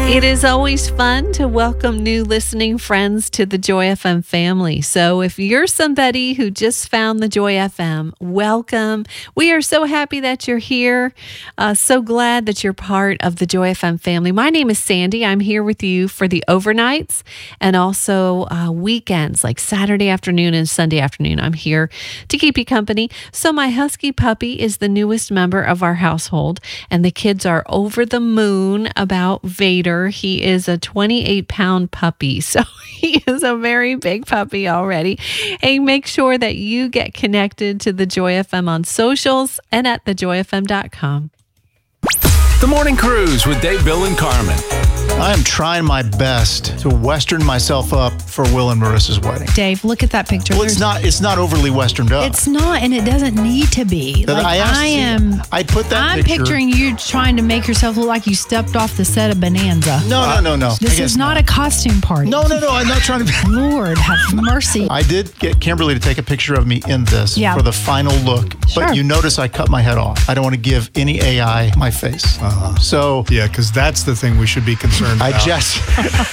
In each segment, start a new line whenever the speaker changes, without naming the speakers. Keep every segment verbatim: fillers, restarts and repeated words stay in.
It is always fun to welcome new listening friends to the Joy F M family. So if you're somebody who just found the Joy F M, welcome. We are so happy that you're here. Uh, so glad that you're part of the Joy F M family. My name is Sandy. I'm here with you for the overnights and also uh, weekends like Saturday afternoon and Sunday afternoon. I'm here to keep you company. So my husky puppy is the newest member of our household, and the kids are over the moon about Vader. He is a twenty-eight pound puppy, so he is a very big puppy already. Hey, make sure that you get connected to the Joy F M on socials and at the joy f m dot com.
The Morning Cruise with Dave, Bill, and Carmen.
I am trying my best to Western myself up for Will and Marissa's wedding.
Dave, look at that picture.
Well, it's not it's not overly Westerned up.
It's not, and it doesn't need to be.
That
Like,
I asked
I
you-
am.
I put that
I'm
picture-
picturing you trying to make yourself look like you stepped off the set of Bonanza.
No, no, no, no. I
This
guess
is not a costume party.
No, no, no. I'm not trying to.
Lord, have mercy.
I did get Kimberly to take a picture of me in this
Yeah.
for the final look,
Sure.
but you notice I cut my head off. I don't want to give any A I my face.
Uh-huh.
So
Yeah, because that's the thing we should be concerned
I
about.
just.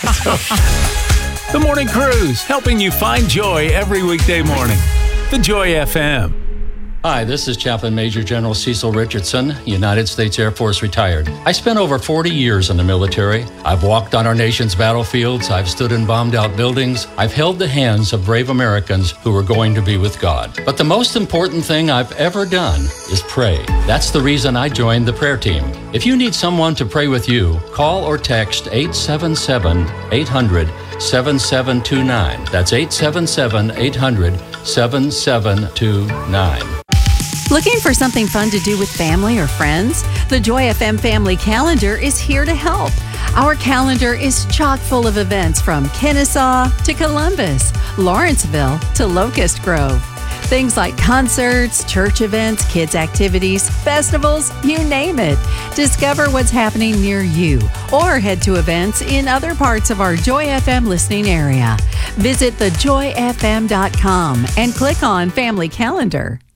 The Morning Cruise, helping you find joy every weekday morning. The Joy F M.
Hi, this is Chaplain Major General Cecil Richardson, United States Air Force retired. I spent over forty years in the military. I've walked on our nation's battlefields. I've stood in bombed out buildings. I've held the hands of brave Americans who were going to be with God. But the most important thing I've ever done is pray. That's the reason I joined the prayer team. If you need someone to pray with you, call or text eight seven seven, eight hundred, seven seven two nine. That's eight seven seven, eight hundred, seven seven two nine.
Looking for something fun to do with family or friends? The Joy F M Family Calendar is here to help. Our calendar is chock full of events from Kennesaw to Columbus, Lawrenceville to Locust Grove. Things like concerts, church events, kids' activities, festivals, you name it. Discover what's happening near you or head to events in other parts of our Joy F M listening area. Visit the joy f m dot com and click on Family Calendar.